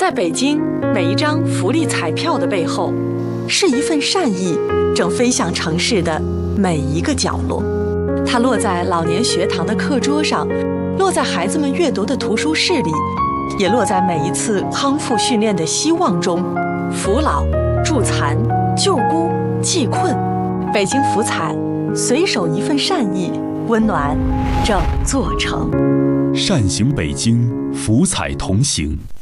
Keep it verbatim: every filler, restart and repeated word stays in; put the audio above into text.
在北京，每一张福利彩票的背后，是一份善意正飞向城市的每一个角落。它落在老年学堂的课桌上，落在孩子们阅读的图书室里，也落在每一次康复训练的希望中。扶老、助残、救孤、济困，北京福彩随手一份善意，温暖正做成。 善行北京，福彩同行。